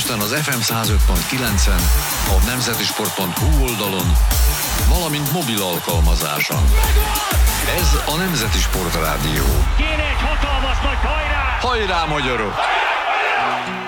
Budapesten az FM 105.9-en, a nemzetisport.hu oldalon, valamint mobil alkalmazáson. Ez a Nemzeti Sportrádió. Kéne egy hatalmas nagy hajrá! Hajrá, magyarok!